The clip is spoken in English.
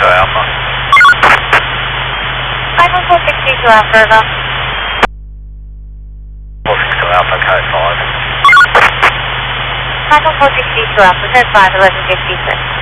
Alpha. Michael 462 Alpha, River. 462 Alpha, code 5. Michael 462 Alpha, code 5, 1156.